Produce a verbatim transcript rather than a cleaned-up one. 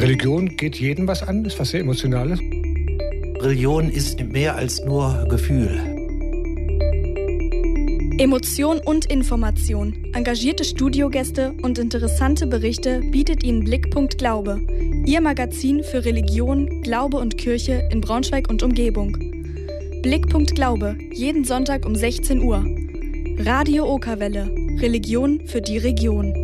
Religion geht jedem was an, ist was sehr Emotionales. Religion ist mehr als nur Gefühl. Emotion und Information, engagierte Studiogäste und interessante Berichte bietet Ihnen Blickpunkt Glaube, Ihr Magazin für Religion, Glaube und Kirche in Braunschweig und Umgebung. Blickpunkt Glaube, jeden Sonntag um sechzehn Uhr. Radio Okerwelle, Religion für die Region.